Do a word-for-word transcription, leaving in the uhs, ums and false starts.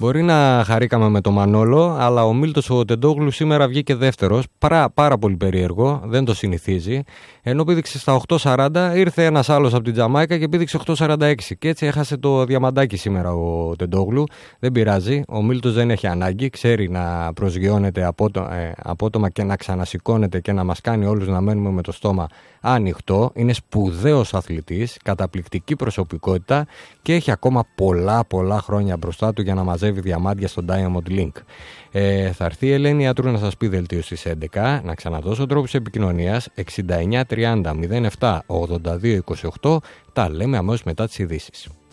Μπορεί να χαρήκαμε με τον Μανόλο, αλλά ο Μίλτος ο Τεντόγλου σήμερα βγήκε δεύτερος. Πάρα, πάρα πολύ περίεργο, δεν το συνηθίζει. Ενώ πήδηξε στα οκτώ σαράντα, ήρθε ένας άλλος από την Τζαμάικα και πήδηξε οκτώ σαράντα έξι. Και έτσι έχασε το διαμαντάκι σήμερα ο Τεντόγλου. Δεν πειράζει, ο Μίλτος δεν έχει ανάγκη. Ξέρει να προσγειώνεται απότο, ε, απότομα και να ξανασηκώνεται και να μας κάνει όλους να μένουμε με το στόμα ανοιχτό. Είναι σπουδαίος αθλητής, καταπληκτική προσωπικότητα και έχει ακόμα πολλά πολλά χρόνια μπροστά του για να μαζεύει διαμάντια στο Diamond Link. Ε, θα έρθει η Ελένη Ιατρού να σας πει δελτίο στις έντεκα. Να ξαναδώσω τρόπους επικοινωνίας εξήντα εννιά τριάντα μηδέν επτά ογδόντα δύο είκοσι οκτώ. Τα λέμε αμέσως μετά τις ειδήσεις.